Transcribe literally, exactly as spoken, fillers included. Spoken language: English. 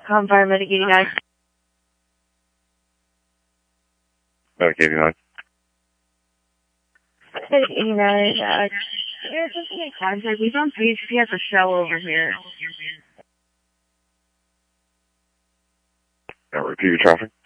Com paramedic eighty-nine. Medic eighty-nine. Medic eighty-nine, uh, yeah, just make contact. We don't see she has a shell over here. Now repeat your traffic.